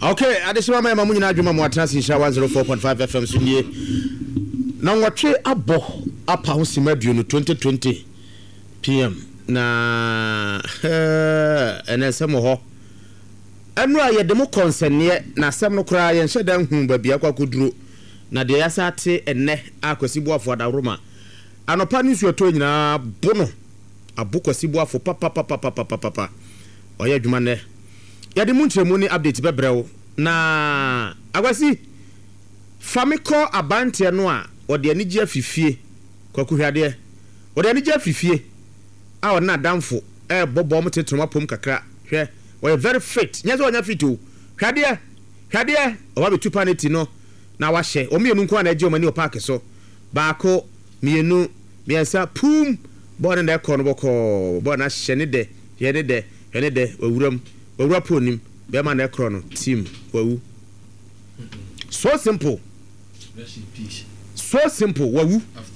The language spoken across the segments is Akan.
Okay, adesima ma mu nyina adwuma mu atena sin sha 104.5 FM so nie. Na nwotwe abo apa ho simaduo no 2020 PM na enesem ho. Anu a ye de mo konsene na asem no kura ye nhye dan hu babia kwakoduro na de yasa ate enne akwasibu afo da roma. Anopa ni suoto nyina bono abokwasibu afo papa. Oya adwuma ne. Ya de muntremu ni update bebrɛw na agwasi famiko abante no a ode anigye afifie kwakuhwade ode anigye afifie a ona damfo bobo mo tetroma pom kakra hwɛ we very fit nyazo onya fit o hwade oba betu paneti no na wahye omienu nko na agye omani o park so baako mienu miensa pum bo na ekɔ no bɔkɔ bo na hye ne de hene de owura ponim be ma na ekro no team wawu so simple rest in peace so simple wawu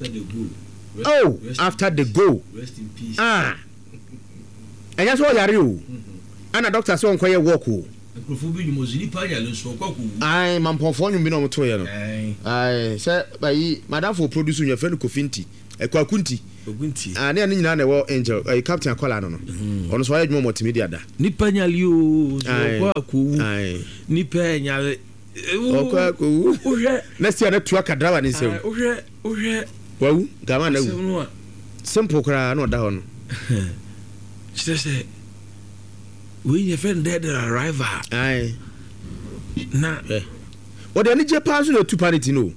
after the goal rest in peace anya so yare o ana doctor so nkoye work o nkrofo bi nyumozini pa ya lenso kwaku ai mamponfo nyum bi no moto ye no ai se bayi madam for produce nyu fe no kofinti ekwakunti ogunti ne nyina na wo angel captain akola no ono so ayedwuma multimedia da nipa nyali o kwaku nipa nyali kwaku ohwe next year na tua kadrawa ni sem ohwe wawu gama na wu simple kra na oda ho no chese we your friend dead arrival ai na o de ni je pass no two parity no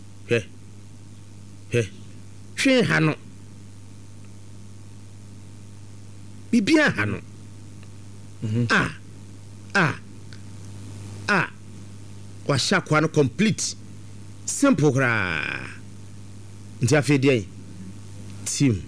hwe ha no bibia ha no wa shakwa no complete simple kra nti afedie team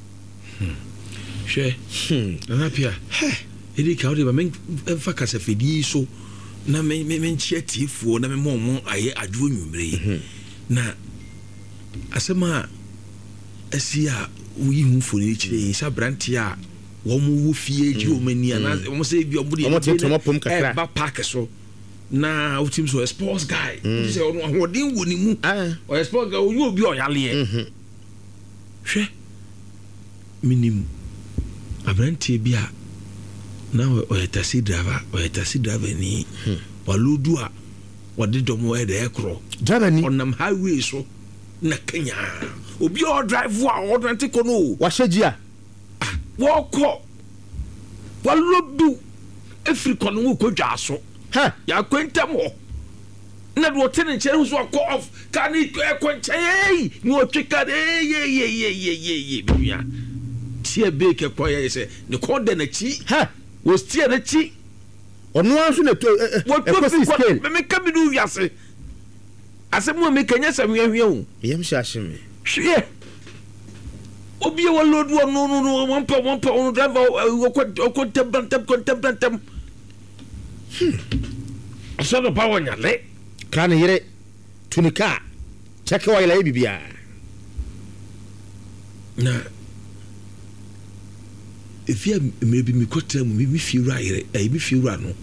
hwe na pia edi ka odi ba men fa kasa fedie so na men chiatifuo na men mo aye adwo nwumre na asema asia uyi hu foni chire sa branti a wo mu wo fie ji o mani ana wo se bi o mu de ba park so na o team so sports guy say o den woni mu o sports guy o yo bi o yale hwe minim abranti bi a na o taxi driver ni waludu a wode domo e de ekro driver ni onam highway so na Kenya obi o drive wa o dante ko no wa hyegia wo ko waludu Africa no ko dwa so ya kwenta mo na do tene chere so ko off kan e kwenta ni o twika ye bia tie beke ko ye se ne ko de na chi wo tie na chi ono anso na to scale me ka bi du wiase asemu me kanya samhwe o yem hyashime hwe obi wa lodu no one pa on driver ko tem so no power nyale kan yire tunika check wa ile bibia na efia maybe mi kotem mi fiura yire mi fiura no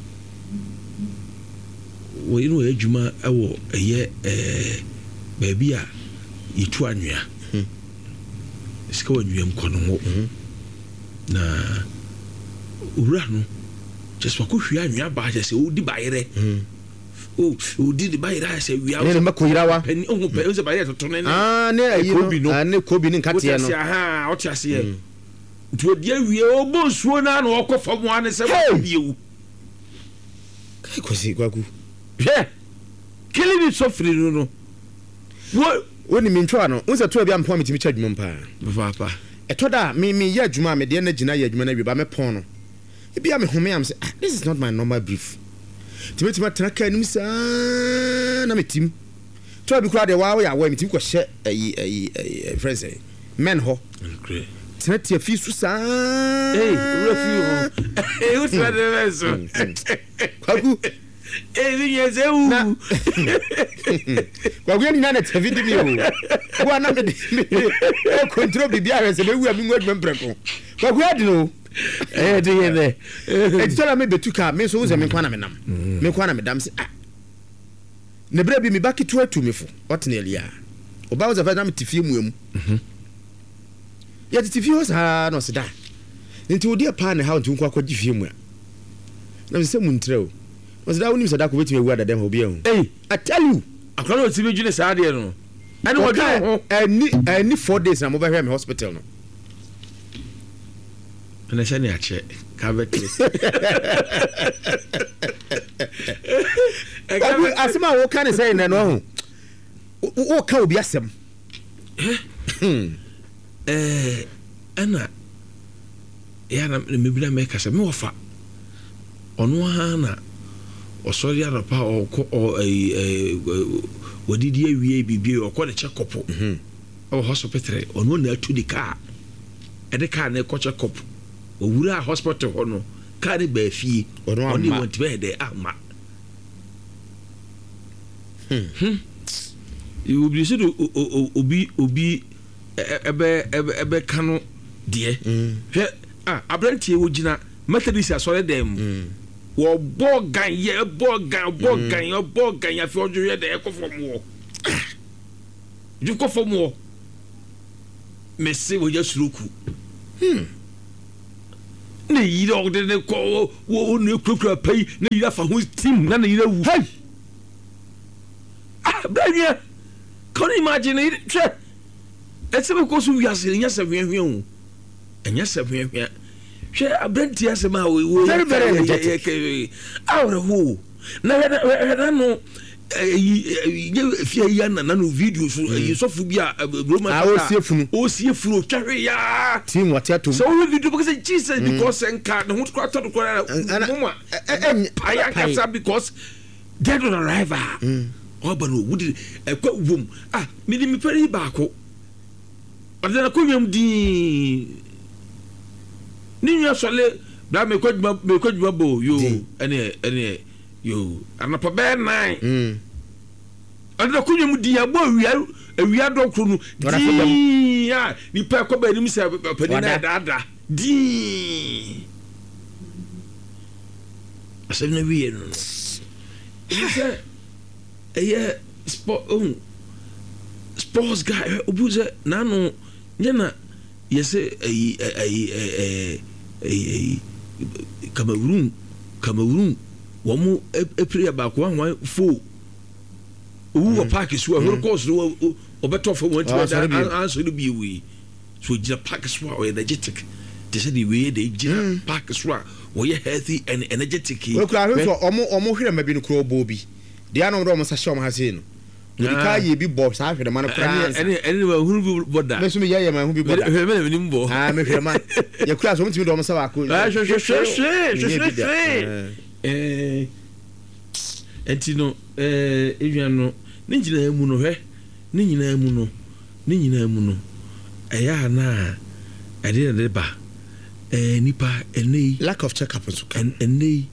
wo ino adwuma ewo eye baabi a yitu anwea sika wanwea mkono ho na ura no just wa ko hwia anwea ba je se odi bayere odi di bayere se wia ne makoyirawa pani o pe o se bayere to ne ne ayi no ne kobi ne nkatia no o ti ase ye nti odi awie o bo suo na na o ko fam ane se wo biewu kai kosi kwaku killing it so free no woni mentwa no unse to bia mpo metimi chadwuma mpa papa etoda me ya adwuma me de na gina ya adwuma na wi ba me pon no bia me home am say this is not my normal brief timetima traka nim sa na metim to bi kura de wa ya wa metim ko hye ayi friends men ho great tinati afi su sa refu ho what the so kwaku vinyezeu kwa gwe ni na TV di mi o kwa na me control bibia we se be wu ami ngwa dwem preko kwa gwe adi no de yɛ dɛ tell me betu ka me so wo se me kwana me nam me kwana me dam se ne bra bi me ba keto atu me fo otne elia oba wo ze fa na me tifie muamu ya tifie ho sa no se da nti wo dia pa ne ha nti nko akwaji fie mu a na se mu ntre o wo se da wonim se da ko betime wu adadam ho bia hu I tell you akra no tibe dwune sa de no ani wo dwa ho any 4 days na mo ba hwe me hospital no na sha ni ache ka beti asema wo kan say na no ho wo ka obi asem ana ya na me bi na me ka se me wofa ono ha na osori arapa o wadidi awie bibie okọ de check up o hospital ono na atu di car e de car na ko check up o wura hospital ho no car de ba fie oni want be de ama you be see obi ebe kanu de hwe abrantie wo gina Methodist asore dem wo bogan ye bogan ya fi ojo ye de ekofom wo ju kofom wo mesi wo ya suruku ne yira o de ko wo ne kwekwa pai ne yira fa ho team na ne yira wu hey brother can you imagine it etse be ko so wi ase nya se hwehwe o enya se hwehwe hwe abranti ase ma wo very very energetic awre ho na no fia ya na no video so yesofu bi a Roma o siefunu twahwe ya team watato so we video because Jesus because enka the ho kwata do kwara mama aya kasa because dead on arrival oba no wudi ekwa wom me di me pere ba ko odena ko nwam di ni nwa sole da me kwaduma bo yo ene yo anapa be 9 odena ko nwam di abo awia dokro no di ni pa ko ba ni se pani na dada di asem na wie no ise eye sports guy obuze nanu nyana yese Cameroon womu epre ba ko anwan fo owu park so a course no obeto fo won ti answer no bi wi so gira park so a energetic they said the way they gira park so a we healthy and energetic we kura so omo hwere mabi no kro obo bi dia no do mo sa shom ha sei no we ka ye bi bo sa hwere man kura any ma hunu bi boda me so me ye ma hu bi boda me ni mbo me hwere man ye kura so mo ti do mo sa wa ko entino ewiano ni nyina mu no hwe ni nyina mu no eya na ade de ba nipa enei lack of check up so enei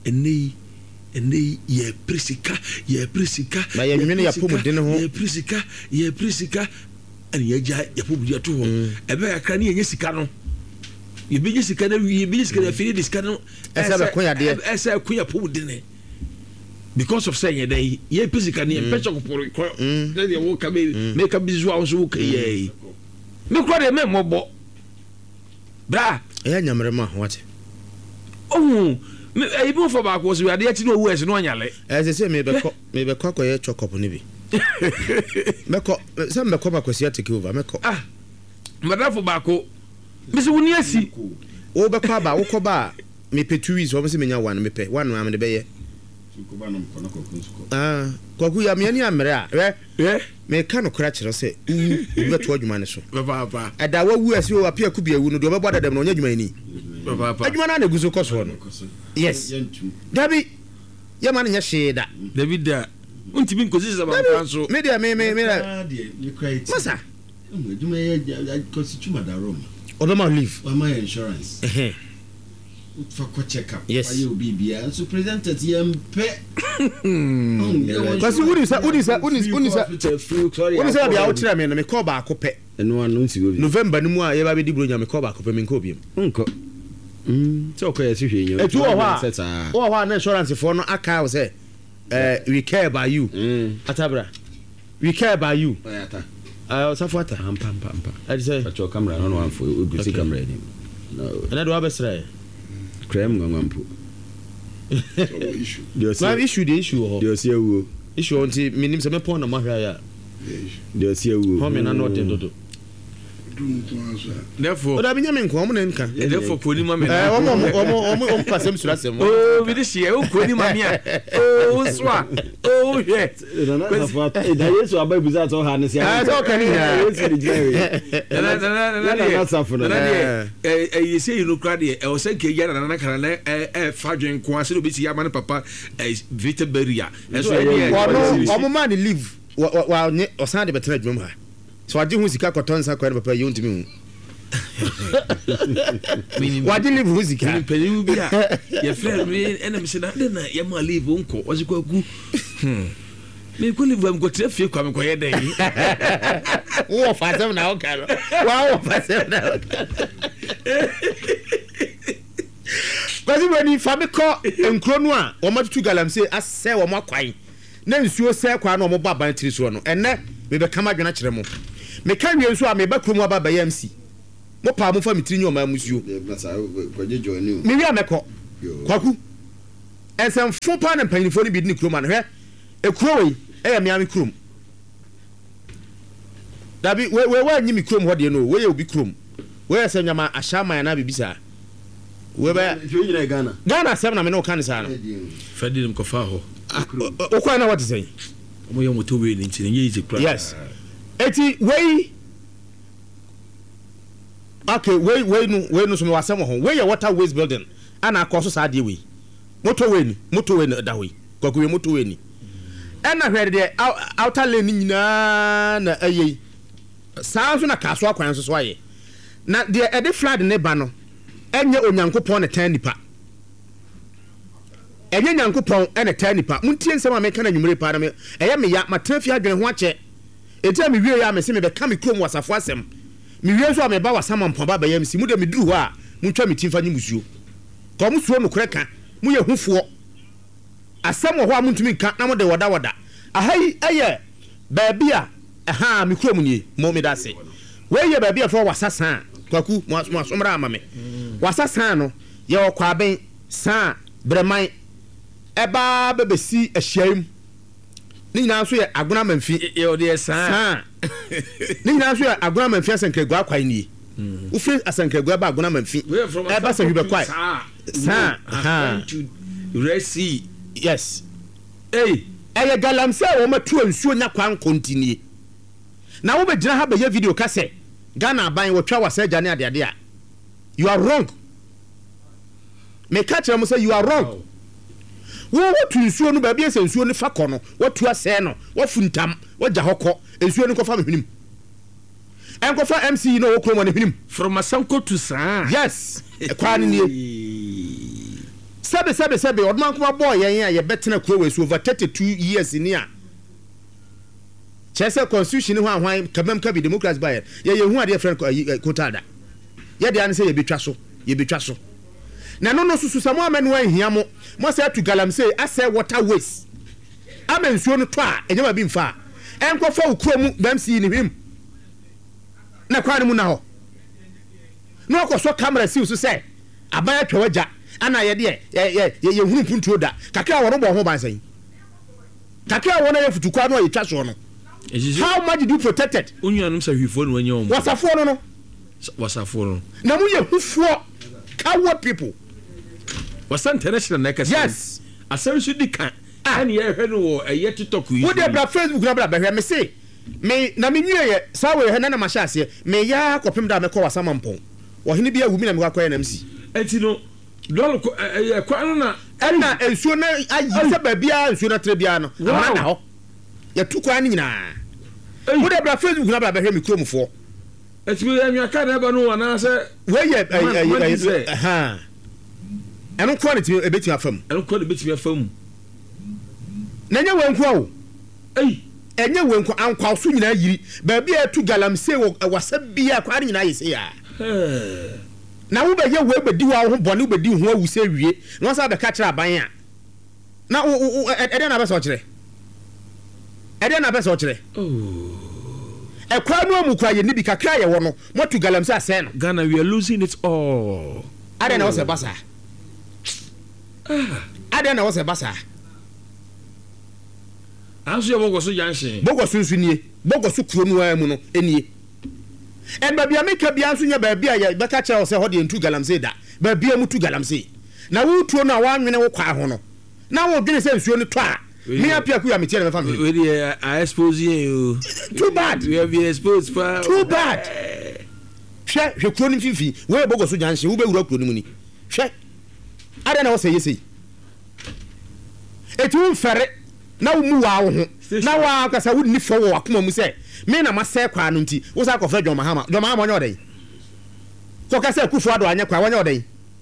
ye prisika ba ye nwene ya pomuden ho ye prisika ani ye ja ya pomudi ato ho ebe akra ni ye sika no ye be sika na ye be sika na fili diska no esa be konya de esa konya pomuden because of saying that ye prisika ni pecho ko por ko na de wo ka be make a visual so wo ka ye me kro de me mobo bra eya nyamre ma wate me e bi fo ba ko so ade ati no wu ese no nyale se me be ko ye chokop ni bi meko se me ko ba kwesi take over meko madafo ba ko me se woni asi o be kwa ba wo ko ba me pe 2 weeks o me se menya one me pe one am de be ye ko ba no ko na ko kunsko kwaku ya me ani amre a me ka no kra kire se wu to adwuma ne so papa ada wa wu asi o apia ku bia wu no do be boda dem no nya adwuma ni papa adwuma na guzo koso no yes dabi ya man nya sheda david da unti bin kozi za ba kanso me dia me masa adwuma ya kosi chuma da rom odo ma leave wa my insurance for ko check up yes why you bibia so presented yempe kasi unisa bia outira me no me call ba ko pe eno anu nsi go November ni mu a ye ba be di bro nya me call ba ko pe me nko biem nko So okay, see here. Etu wo ho na insurance for no aka wo say we care about you. Atabra. We care about you. Ata. Safata. Ampa. I say your camera no one for we see camera ni. No. Na do abesra. Crème ngwampo. Issue. The issue. They see wo. Issue until minim se me pon na mahwa ya. They see wo. Ho me na no dodo. Therefore, oda binya me nko mo na nka. Therefore, koni ma me. Omo pasem surasem. Oh, we dey share. Oh, koni ma me. Oh, swa. Oh, shit. Na Safata. Da Yesu ababuza to ha ne se. So kan ya. Yesu di jare. Na Safata. Na you say you no cry there. E o say ke ya na kana na fadwen ko ase no be ti ya ma ne papa Victor Beria. So omo man live wa osan de betra dwom ha. So I didn't sika kotonsa kwa papa you ntimi hu. Wa di live musica. Pelu bia. Your friend me enemy say na ya ma live unko. Osi kwa gu. Me ko live am go trafie kwa me ko ye dan yi. Wo fa sem na o ka no. Wa fa sem na o ka. Kwasi wani fa me ko enkro no a o matutu galamse asɛ wo makwan. Na nsuo sɛ kwa na o mo ba ban tiri so no. Enne me be kama dwena kyerɛ mo. Me kan wie nso a me ba krom aba ba MC mo pa mo fa mitiri nyo ma musuo kwaje join me wi amekɔ kwaku ensem fo pa na mpanyinfo ni bi ni krom an hwɛ ekuro wei eya me am krom dabi we anyi mi krom ho de no we ye obi krom we ye sɛ nyama ahyama na bibisa we ba Ghana sɛm na me no kan sa no Fadilim ko fa ho o kwa na what say mo ye moto we ni nti nye easy plan. Yes. Eti we okay we no so me wasem ho we your water waste building ana akoso sa de we moto we ni da we kwakuwe moto we ni ena hwede de outer lane nyina na ayi saa so na kaso akwan so aye na de ede flood ne ba no enye onyankopon ne tan nipa enye nyankopon ene tan nipa muntie nsem ameka na nwumere pa na me eye me ya matrafi adwene ho ache etia me wie ya me se me be ka me krom wasafo asem me wie so a me ba wasama mpomba ba yam si mu de me duru ho a muntwa me timfa nyimusuo ko mu suo no koreka mu ye hufuo asem ho a muntumi nka na mo de woda ahai eye baabi a aha me krom nie mo me da se we ye baabi a fo wasasa kwaku mo asomra ama me wasasa no ye okwaben sa breman eba bebesi ahyiam ni nyina so ye agona manfi ye ode sa ni nyina so ye agona manfi asankagua akwan ni ufi asankagua ba agona manfi eba sa hwebe kwai sa resi yes eye galamse wo matu ansuo nya kwan continue na wo be gina ha be ye video ka se Ghana ban wo twa wasa gane ade a you are wrong me catch them say you are wrong wo tu nsuo no ba bia se nsuo ni fa kɔ no wo tu asɛ no wo funtam wo gya hokɔ nsuo ni kɔ fa mehwenim enko fa MC no wo kro mo ne hwenim from Asanko to Sa yes kwa ne sebe odman kuma boy yen a ye betena kro we so over 32 years ni a chese constitution ho ahwan kabam ka bi democracy ba ye hu ade friend kotada ye de an say ye betwa so na no susu samo amenu ahia mo say to galamse asay water waste amensuo no to a enyama bi mfa enko fa ukro mu bamsi ni hwim na kwa ne mu na ho no akoso camera si so say abaya twawaja ana ye de ye hunu puntuo da kakra wo no bo ho ban san kakra wo na ye futukwa no ye twa so no how much did you protected onyanum sa hwifo no anya wasafo no na mu ye hufuo coward people was international next yes asem so di kan and ye hwe no wo eye TikTok yi wo de bra Facebook na bra hwe me say me na me nwie ye sa we hwe na ma sha ase me ya kopem da me ko wasama mpon wo hene bia wumi na me kwa na MC enti no dol ko ye kwa na na ensuo na ayi se ba bia ensuo na tre bia no amana ho ya tu kwa ni nyina wo de bra Facebook na bra hwe me kromfo enti me anwa ka na ba no wana se we ye aha eno kwa ne ti ebeti afam na nya wanku awo enye wanku ankwa so nyina yiri ba bia tu galamse wo wasa bia kwa nyina yese ya na wo be ye we be di wa ho bone wo be di ho awu se wie na wasa be ka kire aban a na ede na be so kire ede na be so kire ekwa no mu kwa ye ni bi kakra ye wo no motu galamse ase no Ghana we are losing it all ade na wo se basa ade na wo se basa anso ye bogo so janhye bogo so nsu nie bogo so kuro no wa mu no enie en ba bia meka bia nso nya ba bia ye beka kire wo se ho de ntu galamse da ba bia mu tu galamse na wo tuo no a wa nwene wo kwa ho no na wo dwene se nsuo no to a me apia ku ya metie na me family we I expose you too bad we have been exposed for too bad hwe kuro ni fifi we bogo so janhye wo be wura kuro ni mu ni hwe ada na wo se yesi etu fere na wo mu wa wo ho na wa akasa wo ni fo wo akoma mu se me na mase kwa no nti wo sa kofa John Mahama onye odan ko ka se kufu ado anya kwa onye odan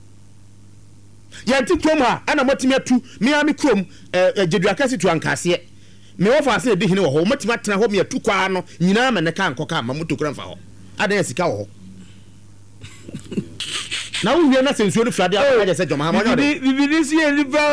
yanti krom ha ana motimi atu me ami krom jeduaka situ ankase me wo fa se de hine wo ho motimi atena ho me atu kwa no nyina me ne ka nkoka ma motokura mfa ho ada ya sika wo ho na wo wie na sensuo no frade aka se John Mahama onye odan bibi si eni pa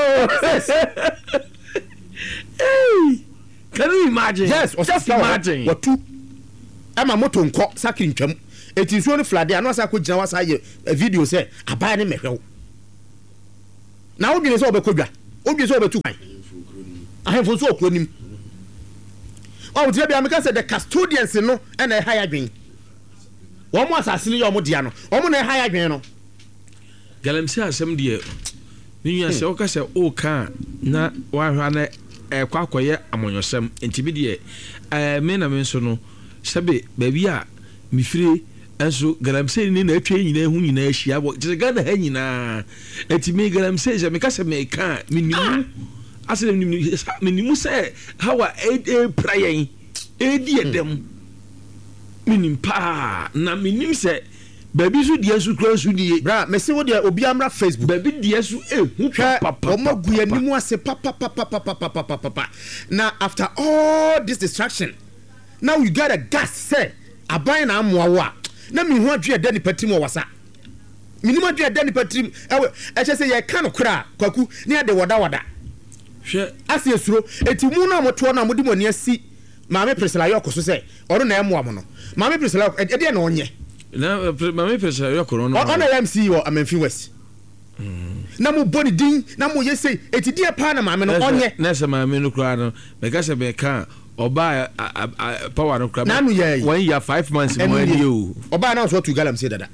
hey can you imagine yes just imagine what two ama moto nko sakiri ntwam etinsuo no frade ano asa ko gina wasa ye video say abaya ne mehwew na wo dwene so obekodwa wo dwene so obetu kwan ahemfo so okuro nim o tie bia me ka say the custodians no na higher dwen wo mo asase ni yo mo dia no wo mo na higher dwen no galamse asem de ni nya se o ka se o ka na wa hwa na kwakoye amonyosem entibi de me na me nso no sebe baby a mifire enso galamse ni na atwa nyina hu nyina ahia bo je Ghana ha nyina etimi galamse je me ka se me ka minimu asem minimu se hawa prayen edi edem minim pa na minim se baby su dia su kra su die bra me se wo dia obi amra Facebook baby dia su hu papa o magu ya nimu ase papa na after all this distraction now you got a gas say aban na amoawo a na me hu adwe da ni patim wo wasa minimum adwe da ni patim eche se ye ka no kra kwaku ne ade wada hwe ase esuro eti mu na moto na modi moni asi maame Priscilla yokoso se oro na amoa mo no maame Priscilla e de na onye na maame Priscilla yokoso no ona MC wo Amenfi West na mo body din na mo yese eti dia pa na maame no onye na se maame no kra no me ka se be ka oba power no kra 1 year 5 months mo ani o oba na so to galamse dada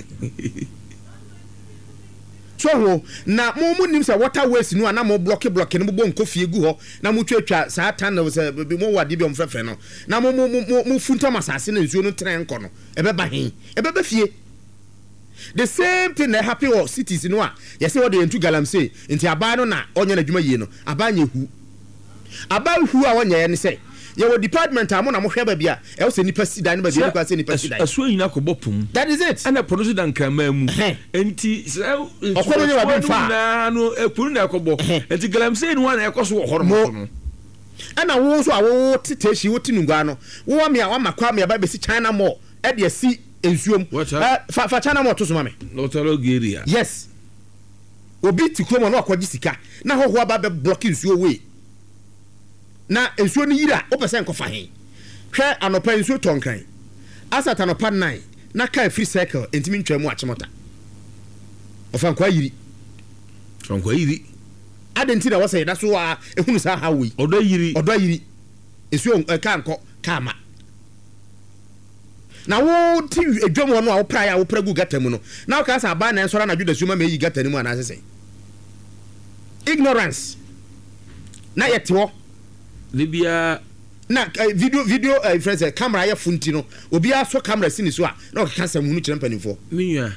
so na mo nim say water waste no na mo block no bo nko fie gu ho na mo twatwa saa tan no say mo wade bi omfrefre no na mo funta masase na nsuo no tren nko no ebe ba hen ebe ba fie the same thing that happen in cities no a you say what they into galamse nti aban no na onye na dwuma yie no aban ye hu aban hu a onye ye ne say ye wo department amo na mo hwe ba bia e wo se nipa sida ne ba bia kwa se nipa sida aso nyina ko bopum that is it ana produce dan krama mu enti okono ye wa bi fa na no ekuru na ekobo enti galamse no na ekoso wo horo no ana wo so a wo titeshi wo tinungwa no wo me a wa makwa me ba be si China mo e de si ensuom fa China mo to so mame lotalo geria yes obi tikromo no akwaji sika na hoho aba be block ensuo we na ensuo ni yira o pese nkofa hen hwe anopa ensuo tonkan asata anopa 9 na ka free cycle entimi ntwamu achimota ofankwa yiri adenti na wose da so wa ehunu sa ha wi odo yiri ensuo ka nko kama na wo ti edwom no a wo pra ya wo pragu gatamu no na wo ka sa ba na ensora na juda suma me yi gatanu ana sese ignorance na yetwo libya na video friends camera ya funti no obi aso camera sini so a na o ka sam hunu kire mpanifo minwa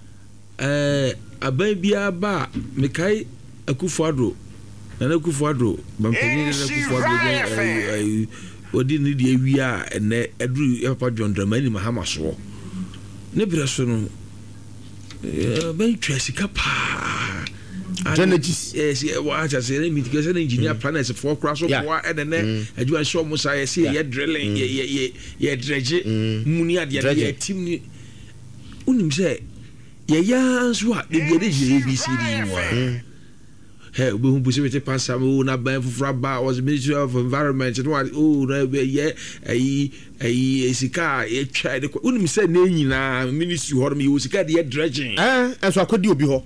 aban bia ba mekai Akufo-Addo na Akufo-Addo bampani na Akufo-Addo odi ni de awia ene eduru papa John Dramani Mahama so ne breso no ben twasika pa Genesis yes wa cha say mitigation engineer planners for cross so for ene adua show mo say ye drilling ye dredge muni ade ye team ni unim say yɛyɛ nso a de de ABCD mu a hey we who pursue it pass some na ban for was Ministry of Environment no na be a sika e try de unim say na nyina ministry ho me sika de dredging enso akodi obi ho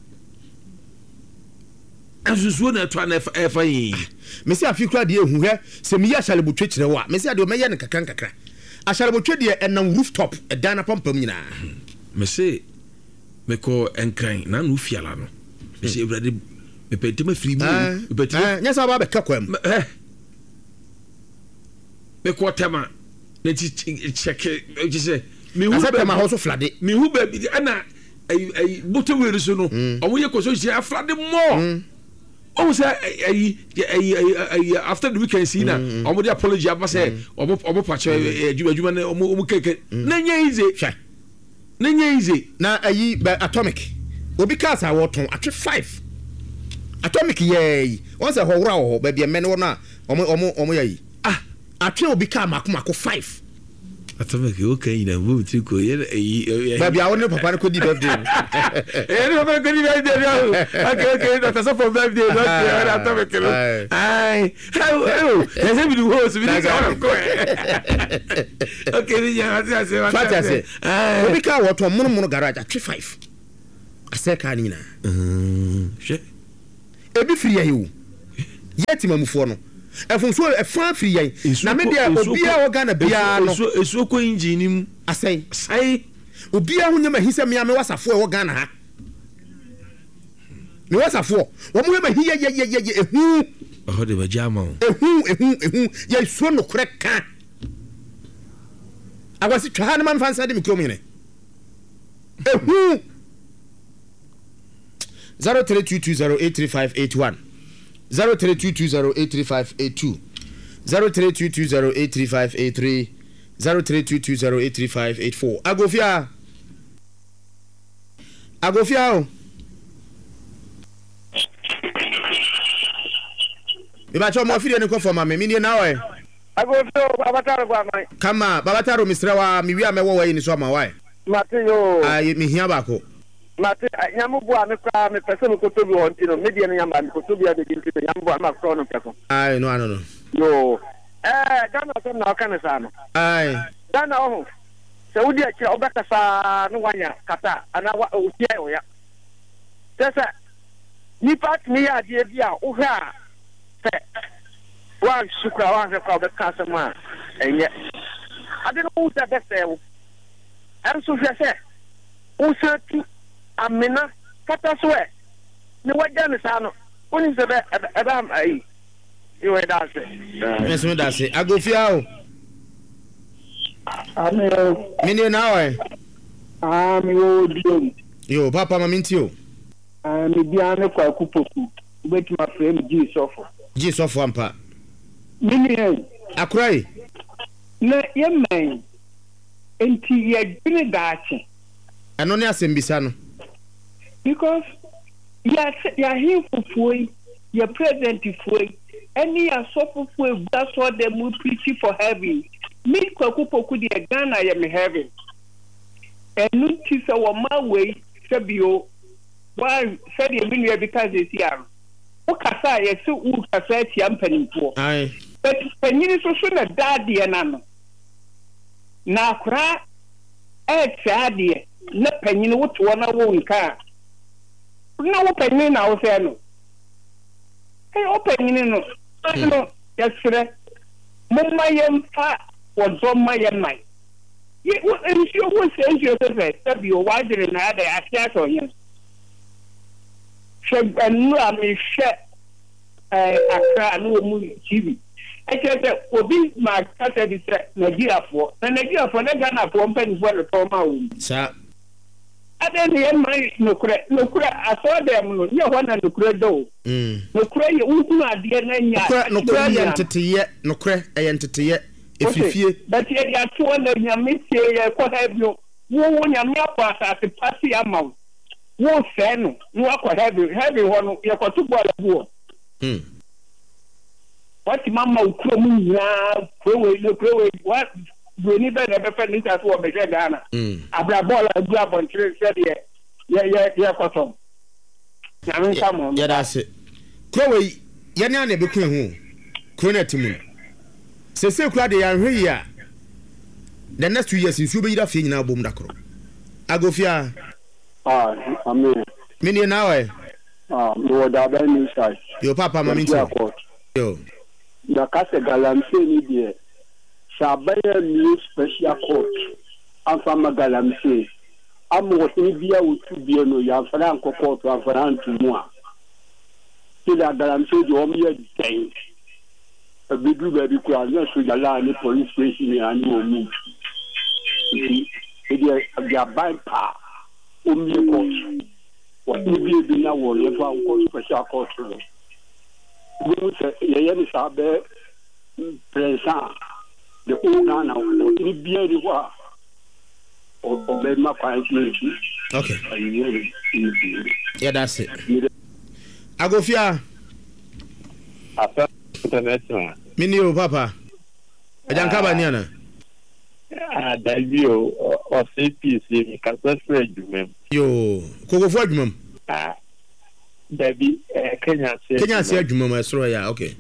enso so na to na efa yi me say afikura de ehu he se me ya shalebotwe kire wo a me say de o meye ne kakra ashalebotwe de enam rooftop e dan na pampam nyina me say me ko enkran na no fiala no me say everybody me petema free mu me petema nya sa ba be kakwam me ko tema na ti check je say me hu be ma ho so flade me hu ba bi ana ai boto we so no omo ye ko so je flade more o say after the weekend see na omo dey apology aba say omo pacho adwuma na omo keke na nya easy na ayi atomic obi cars a woton atwe 5 atomic yey won say howura ho ba bia men wona omo yayi atwe obi car mako 5 atomic okay na wo triko ye ba bia wona papa ko di birthday no papa ko di birthday okay that's for birthday okay atomic ai let's be the host we need to go okay ni ya say obi car woton mono garage atwe 5 aseka ni na she ebi free yayi yeti mamufo no efunso efan free yayi na me dia obi a Ghana bia no esu ko engine mu asai sai obi a hunya mahisa me ame wasafo e Ghana ha me wasafo wo mo mahiya ye ehu oh de bajama ehu ye so no kreka agwasi twa na man fansa de mikro mine ehu 0322083581 0322083582 0322083583 0322083584 agofia Bibacho mo afide ne ko for mama me ni na we agofia babataro gwa mai kama babataro misrewa mi wi amewo wa yi ni so ma wa Mateo ai mi hia bako Mate nyamubu amekra me pese me kotobi wonti no media no nyamba me kotobi ade dinti nyamubu amakro no peko ai no yo Ghana so na okane sa no ai Ghana oho Saudi akira obaka sa no wanya kata ana wa otia oya tesa ni part ni ya die bia o ha se wa shukra wa se ka obaka sa ma enye ade no uta bese wo so hwese usati amena kata so e ni waja ni sa no oni se be am ai iwe da se yes me da se agofia o ame mini na we mi o dio yo papa mama ntio mi bia ne kwa kupoku ubeti ma frame G sofo ampa mini akrai na yemen enti ye dine daachi eno ne asembisa no because ya him fufuoi ya president fufuoi any asofufuoi that's what they will preach for heaven me kwakupoku de Ghana ya me heaven enu ti se wo ma we sebio wa said ye minu because it's here o kasa ye se u kasa ti ampanimpo ai but panyini so na dadie na no na kra dadie na panyini woto na wo nka na wo panyini na wo se no o panyini no no yesre mumma yemfa wo zomma yemai ye wo ensio wo se ensio se sabi o wadire na ada atia so yen she anu ami she akra no mu TV ekete obi ma kasa di se Nigeria fo na Ghana fo mpani fo le to ma wo sa ade ne mai nokure aso dem no ye ho na nokure do nokure ye unu ade na nya nokure ye nteteye efifie but ye dia to na nyame tie ye ko ha bio wo nyame akwa asase pasi amaw wo se no wo akwa heavy ho no ye ko to ball buo what mama ukro mu nya kwewe what broni be na be fa ni ta so be Ghana abra ball adu abontre se de Yeah, cotton. Yamin Samo. Yeah, that's it. Crowe, Yana never queen who. Crona to me. Say, crowd the area. The next 2 years, you be the thing now, boom, Dacro. I go fear. I mean, many an hour. No, that inside. Your papa, mammy, yo. The Casa Galamse, dear. Sabaya new special court. I'm from a Galamse. I'm working via with 2 billion, you have Franco court, and Franco more. Till that Galamse, you owe me a day. A big baby crowd, not with the line, police station, and you meet. It is a bank power. Only court. What will be now? Never court special court. Yeye sabe present the organ now ni bien de voir o be ma quality. Okay. Yeah, that's it. Agofia. After international. Mini o papa. Ejankaba ni ana. Davio o CPC mi kasa frejumem. Yo, kokofo adwumam. Dabi Kenya se adwuma ma soro ya okay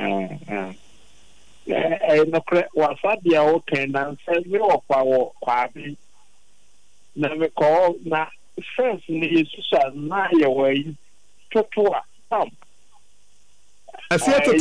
no kre wa fadia o Kenya se mi o kwa bi na me ko na first ni Jesus na ye wa yi totoa